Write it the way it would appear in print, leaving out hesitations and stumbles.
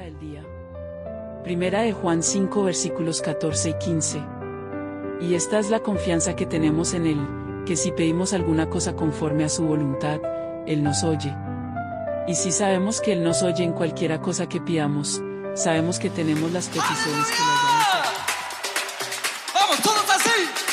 del día. Primera de Juan 5 versículos 14 y 15. Y esta es la confianza que tenemos en Él, que si pedimos alguna cosa conforme a su voluntad, Él nos oye. Y si sabemos que Él nos oye en cualquiera cosa que pidamos, sabemos que tenemos las peticiones que le hayamos hecho. ¡Vamos, todos así!